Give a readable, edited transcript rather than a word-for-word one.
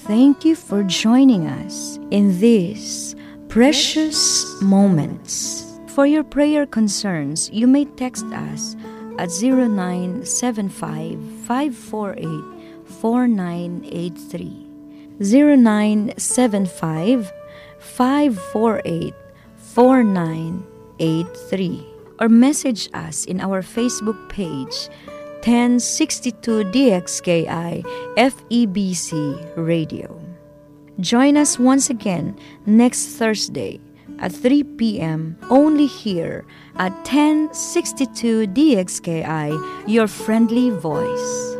Thank you for joining us in these precious moments. For your prayer concerns, you may text us at 0975-548-4983. 0975-548-4983. Or message us in our Facebook page, 1062 DXKI FEBC Radio. Join us once again next Thursday at 3 p.m. only here at 1062 DXKI, your friendly voice.